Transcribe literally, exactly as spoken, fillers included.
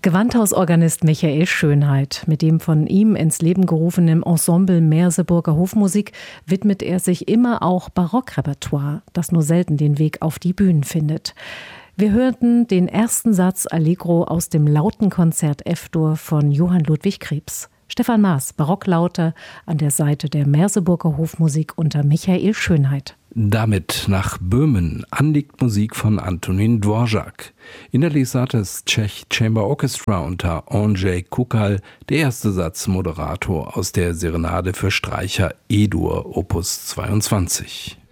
Gewandhausorganist Michael Schönheit. Mit dem von ihm ins Leben gerufenen Ensemble Merseburger Hofmusik widmet er sich immer auch Barockrepertoire, das nur selten den Weg auf die Bühnen findet. Wir hörten den ersten Satz Allegro aus dem Lautenkonzert F-Dur von Johann Ludwig Krebs. Stefan Maas, Barocklauter an der Seite der Merseburger Hofmusik unter Michael Schönheit. Damit nach Böhmen anliegt Musik von Antonín Dvořák. In der Lesart des Czech Chamber Orchestra unter Ondřej Kukal der erste Satz Moderato aus der Serenade für Streicher E-Dur Opus zweiundzwanzig.